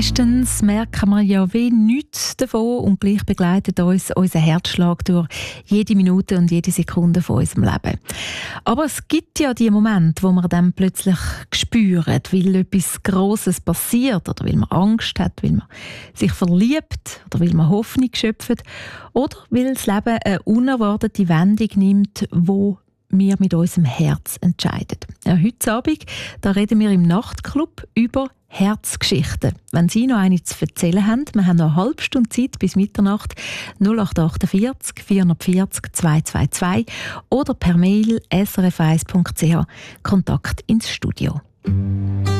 Meistens merken wir ja wie nichts davon und gleich begleitet uns unser Herzschlag durch jede Minute und jede Sekunde von unserem Leben. Aber es gibt ja die Momente, wo man dann plötzlich spürt, weil etwas Grosses passiert oder weil man Angst hat, weil man sich verliebt oder weil man Hoffnung schöpft oder weil das Leben eine unerwartete Wendung nimmt, wo wir mit unserem Herz entscheiden. Ja, heute Abend da reden wir im Nachtclub über Herzgeschichten. Wenn Sie noch eine zu erzählen haben, wir haben noch eine halbe Stunde Zeit bis Mitternacht, 0848 440 222 oder per Mail srf1.ch Kontakt ins Studio.